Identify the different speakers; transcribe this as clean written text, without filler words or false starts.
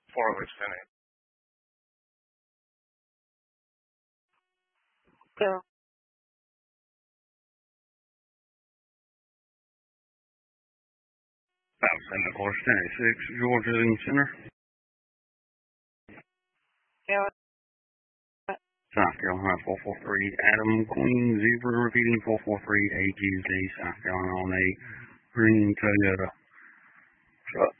Speaker 1: Forward spinning.
Speaker 2: Go.
Speaker 3: About 7-4, Georgia in the center.
Speaker 2: Go.
Speaker 3: South Carolina 443, Adam Queen Zebra repeating 443, AGZ South Carolina on a green Toyota truck.